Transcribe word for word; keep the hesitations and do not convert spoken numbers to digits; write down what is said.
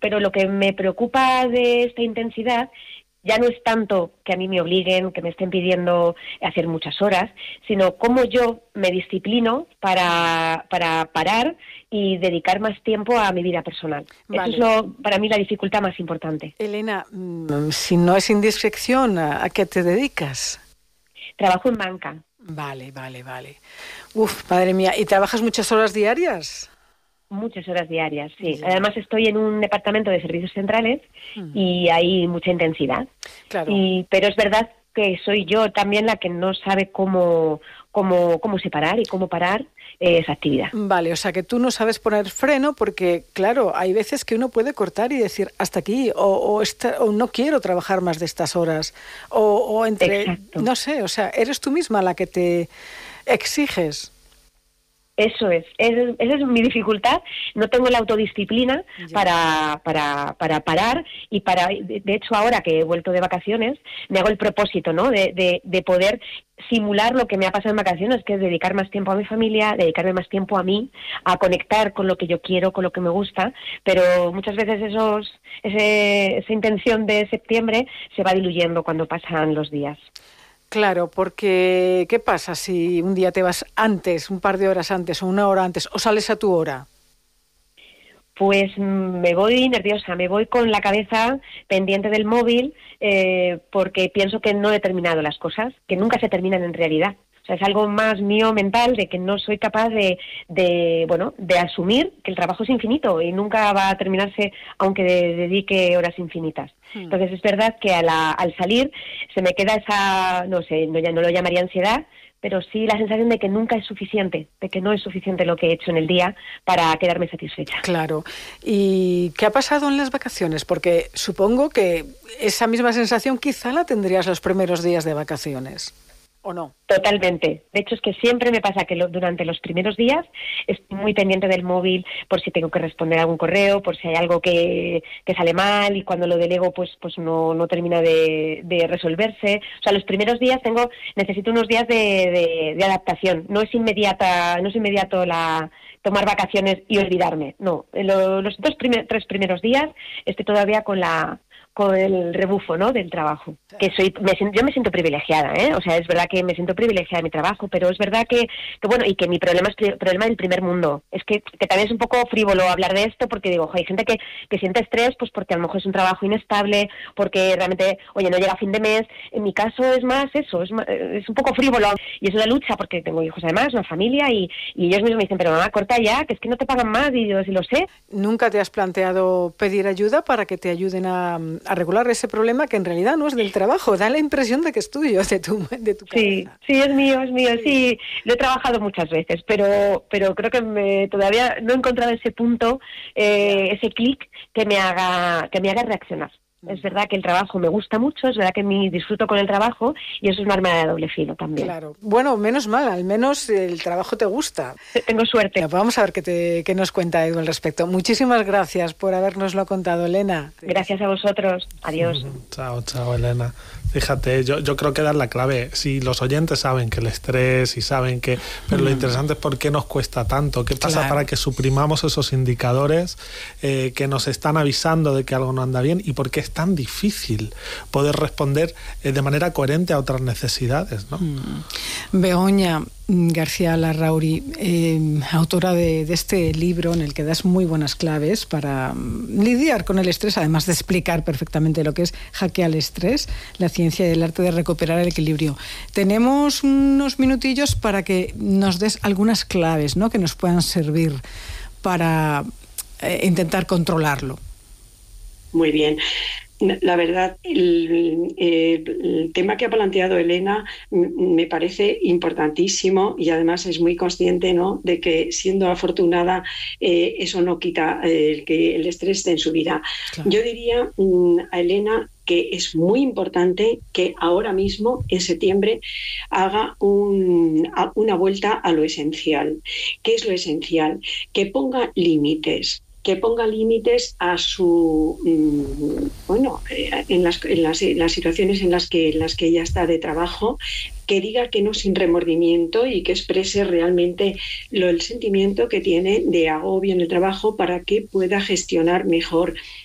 pero lo que me preocupa de esta intensidad ya no es tanto que a mí me obliguen, que me estén pidiendo hacer muchas horas, sino cómo yo me disciplino para, para parar y dedicar más tiempo a mi vida personal. Vale. Eso es lo, para mí la dificultad más importante. Elena, si no es indiscreción, ¿a qué te dedicas? Trabajo en banca. Vale, vale, vale. Uf, madre mía, ¿y trabajas muchas horas diarias? Muchas horas diarias, sí. Ya. Además estoy en un departamento de servicios centrales hmm. y hay mucha intensidad. Claro. Y, pero es verdad que soy yo también la que no sabe cómo, cómo, cómo separar y cómo parar eh, esa actividad. Vale, o sea que tú no sabes poner freno porque, claro, hay veces que uno puede cortar y decir hasta aquí o, o, esta, o no quiero trabajar más de estas horas o, o entre, Exacto. no sé, o sea, eres tú misma la que te exiges. Eso es, esa es, es mi dificultad. No tengo la autodisciplina para, para, para parar y para, de hecho ahora que he vuelto de vacaciones, me hago el propósito, ¿no? De, de, de poder simular lo que me ha pasado en vacaciones, que es dedicar más tiempo a mi familia, dedicarme más tiempo a mí, a conectar con lo que yo quiero, con lo que me gusta, pero muchas veces esos, ese, esa intención de septiembre se va diluyendo cuando pasan los días. Claro, porque ¿qué pasa si un día te vas antes, un par de horas antes o una hora antes, o sales a tu hora? Pues me voy nerviosa, me voy con la cabeza pendiente del móvil eh, porque pienso que no he terminado las cosas, que nunca se terminan en realidad. O sea, es algo más mío mental de que no soy capaz de, de, bueno, de asumir que el trabajo es infinito y nunca va a terminarse aunque dedique horas infinitas. Entonces es verdad que a la, al salir se me queda esa, no sé, no, ya no lo llamaría ansiedad, pero sí la sensación de que nunca es suficiente, de que no es suficiente lo que he hecho en el día para quedarme satisfecha. Claro. ¿Y qué ha pasado en las vacaciones? Porque supongo que esa misma sensación quizá la tendrías los primeros días de vacaciones. ¿O no? Totalmente. De hecho, es que siempre me pasa que lo, durante los primeros días estoy muy pendiente del móvil por si tengo que responder algún correo, por si hay algo que, que sale mal y cuando lo delego pues pues no, no termina de, de resolverse. O sea, los primeros días tengo necesito unos días de, de, de adaptación. No es inmediata, no es inmediato la tomar vacaciones y olvidarme. No, lo, los dos primer, tres primeros días estoy todavía con la con el rebufo, ¿no?, del trabajo. Que soy, me, yo me siento privilegiada, ¿eh? O sea, es verdad que me siento privilegiada en mi trabajo, pero es verdad que, que bueno, y que mi problema es el problema del primer mundo. Es que, que también es un poco frívolo hablar de esto, porque digo, ojo, hay gente que, que siente estrés, pues porque a lo mejor es un trabajo inestable, porque realmente, oye, no llega a fin de mes. En mi caso es más eso, es, más, es un poco frívolo. Y es una lucha, porque tengo hijos además, una familia, y, y ellos mismos me dicen, pero mamá, corta ya, que es que no te pagan más, y yo sí lo sé. ¿Nunca te has planteado pedir ayuda para que te ayuden a a regular ese problema que en realidad no es del trabajo? Da la impresión de que es tuyo, de tu, de tu cabeza. Sí, sí, es mío, es mío, sí. sí. Lo he trabajado muchas veces, pero pero creo que me, todavía no he encontrado ese punto, eh, ese clic que me haga que me haga reaccionar. Es verdad que el trabajo me gusta mucho, es verdad que me disfruto con el trabajo y eso es un arma de doble filo también. Claro. Bueno, menos mal, al menos el trabajo te gusta. Tengo suerte. Ya, vamos a ver qué, te, qué nos cuenta Edu al respecto. Muchísimas gracias por habernoslo contado, Elena. Gracias a vosotros. Adiós. Chao, chao, Elena. Fíjate, yo, yo creo que dar la clave. Si los oyentes saben que el estrés y saben que... Pero mm. lo interesante es por qué nos cuesta tanto. ¿Qué pasa claro. para que suprimamos esos indicadores eh, que nos están avisando de que algo no anda bien y por qué es tan difícil poder responder eh, de manera coherente a otras necesidades, ¿no? Mm. Begoña García Larrauri, eh, autora de, de este libro en el que das muy buenas claves para lidiar con el estrés, además de explicar perfectamente lo que es Jaque al Estrés, la ciencia y el arte de recuperar el equilibrio. Tenemos unos minutillos para que nos des algunas claves, ¿no?, que nos puedan servir para eh, intentar controlarlo. Muy bien. La verdad, el, el tema que ha planteado Elena me parece importantísimo y además es muy consciente, ¿no?, de que siendo afortunada eh, eso no quita el que el estrés esté en su vida. Claro. Yo diría a Elena que es muy importante que ahora mismo, en septiembre, haga un, una vuelta a lo esencial. ¿Qué es lo esencial? Que ponga límites. que ponga límites a su, bueno, en las, en las, en las situaciones en las que, en las que ella está de trabajo, que diga que no sin remordimiento y que exprese realmente lo, el sentimiento que tiene de agobio en el trabajo para que pueda gestionar mejor